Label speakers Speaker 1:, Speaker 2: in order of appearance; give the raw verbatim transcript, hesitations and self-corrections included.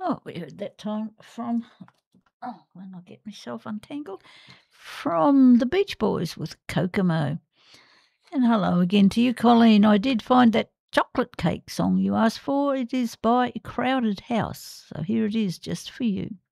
Speaker 1: Oh, we heard that time from, oh, when I get myself untangled, from the Beach Boys with Kokomo. And hello again to you, Colleen. I did find that chocolate cake song you asked for. It is by Crowded House. So here it is just for you.